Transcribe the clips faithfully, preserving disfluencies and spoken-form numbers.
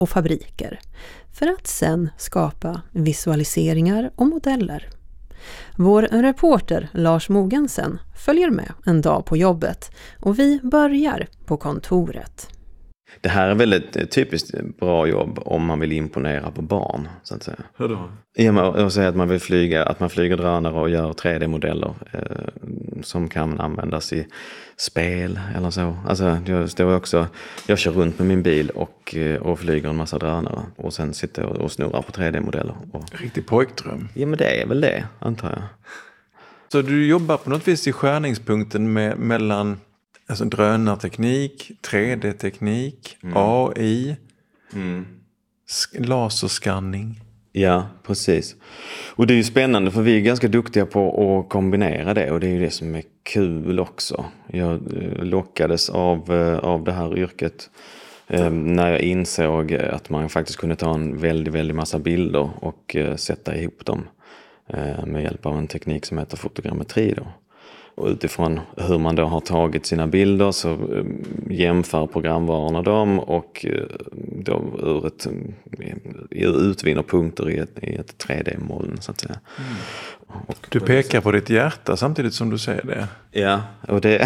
och fabriker för att sen skapa visualiseringar och modeller. Vår reporter Lars Mogensen följer med en dag på jobbet och vi börjar på kontoret. Det här är väldigt typiskt bra jobb om man vill imponera på barn, så att säga. Hur då? Ja, man säger att man vill flyga, att man flyger drönare och gör tre D-modeller eh, som kan användas i spel eller så. Alltså, jag står också, jag kör runt med min bil och, och flyger en massa drönare och sen sitter jag och snurrar på tre D-modeller. Och... Riktig pojkdröm. Ja, men det är väl det, antar jag. Så du jobbar på något vis i skärningspunkten med, mellan alltså drönarteknik, tre D-teknik, mm. A I, mm. laserskanning. Ja, precis. Och det är ju spännande för vi är ganska duktiga på att kombinera det och det är ju det som är kul också. Jag lockades av, av det här yrket eh, när jag insåg att man faktiskt kunde ta en väldigt, väldigt massa bilder och eh, sätta ihop dem eh, med hjälp av en teknik som heter fotogrammetri då. Och utifrån hur man då har tagit sina bilder så eh, jämför programvarorna dem och eh, då ur ett, eh, utvinner punkter i ett, i ett tre D-moln så att säga. Mm. Och du pekar på ditt hjärta samtidigt som du säger det. Ja, och det...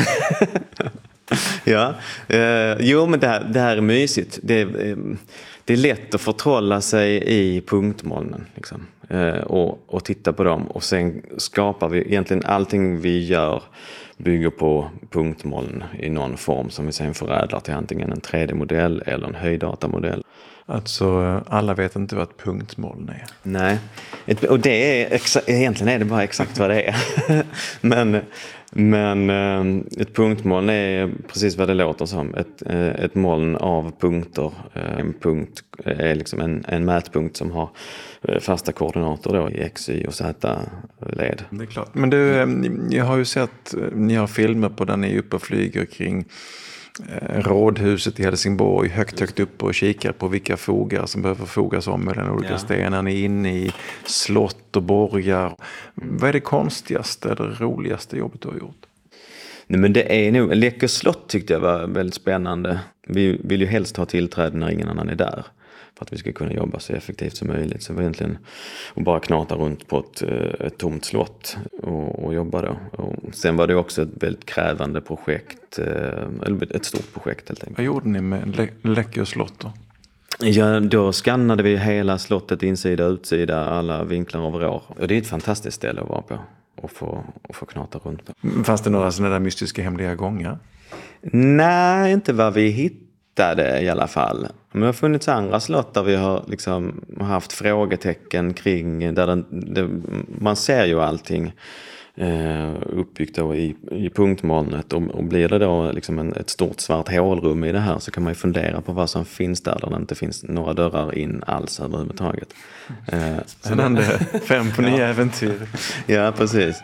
ja, eh, jo men det här, det här är mysigt. Det, eh, det är lätt att förtrolla sig i punktmolnen liksom. eh, och, och titta på dem och sen skapar vi egentligen allting vi gör bygger på punktmoln i någon form som vi sen förädlar till antingen en tre D-modell eller en höjdatamodell. Alltså alla vet inte vad ett punktmoln är. Nej, ett, och det är exa- egentligen är det bara exakt vad det är. men men ett punktmoln är precis vad det låter som. Ett, ett moln av punkter. En punkt är liksom en, en mätpunkt som har fasta koordinater då i X, Y och Z-led. Det är klart. Men du, jag har ju sett, ni har filmer på där ni är uppe och flyger kring rådhuset i Helsingborg högt högt upp och kikar på vilka fogar som behöver fogas om mellan olika ja. stenar. Ni är inne i slott och borgar. Vad är det konstigaste eller roligaste jobbet du har gjort? Nej, men det är nog, Läckö slott tyckte jag var väldigt spännande. Vi vill ju helst ha tillträde när ingen annan är där. För att vi ska kunna jobba så effektivt som möjligt. Så vi egentligen och bara knata runt på ett, ett tomt slott och, och jobba då. Och sen var det också ett väldigt krävande projekt, eller ett stort projekt helt enkelt. Vad gjorde ni med Lä- Läckö slott då? Ja, då skannade vi hela slottet, insida och utsida, alla vinklar och vrår. Och det är ett fantastiskt ställe att vara på och få, och få knata runt på. Fanns det några sådana där mystiska hemliga gångar? Nej, inte vad vi hittade i alla fall. Men det har funnits andra slott där vi har liksom haft frågetecken kring, där den, det, man ser ju allting eh, uppbyggt då i, i punktmolnet och, och blir det då liksom en, ett stort svart hålrum i det här så kan man ju fundera på vad som finns där där det inte finns några dörrar in alls överhuvudtaget. Eh, Spännande, fem på nya äventyr. Ja, precis.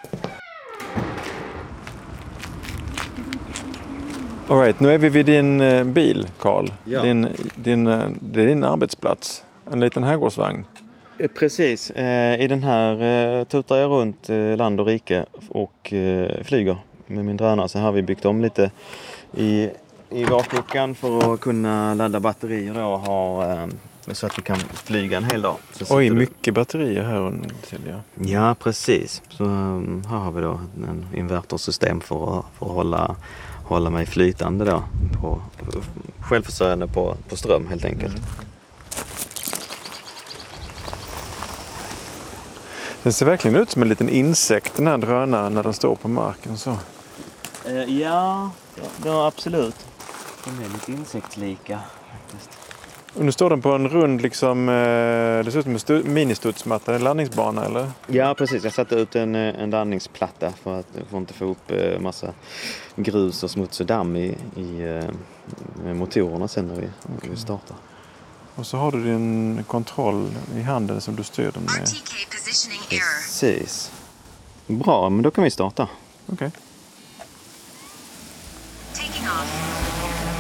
All right, nu är vi vid din eh, bil, Carl. Ja. Din, din, eh, det är din arbetsplats. En liten herrgårdsvagn. Precis. Eh, I den här eh, tutar jag runt eh, land och rike och eh, flyger med min drönare. Så här har vi byggt om lite i, i bakluckan för att kunna ladda batterier då och ha, eh, så att vi kan flyga en hel dag. Så Oj, du... mycket batterier här under till, ja. Ja, precis. Så um, här har vi då en invertersystem för att, för att hålla... hålla mig flytande då på självförsörjande på, på ström helt enkelt. Mm. Det ser verkligen ut som en liten insekt den här drönaren när den står på marken så. Uh, ja, ja, absolut. De är lite insektslika faktiskt. Och nu står den på en rund liksom, eh, det ser ut som en stu- ministudsmatta, en landningsbana eller? Ja, precis. Jag satte ut en, en landningsplatta för att för inte få upp eh, massa grus och smuts och damm i, i eh, motorerna sen när vi, när vi startar. Och så har du din kontroll i handen som du styr den med. Precis. Bra, men då kan vi starta. Okej. Okay.